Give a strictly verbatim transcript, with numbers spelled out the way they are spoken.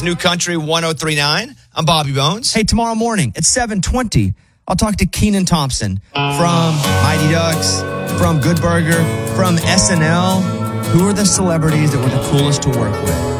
New Country one oh three point nine. I'm Bobby Bones. Hey, tomorrow morning at seven twenty, I'll talk to Kenan Thompson from Mighty Ducks, from Good Burger, from S N L. Who are the celebrities that were the coolest to work with?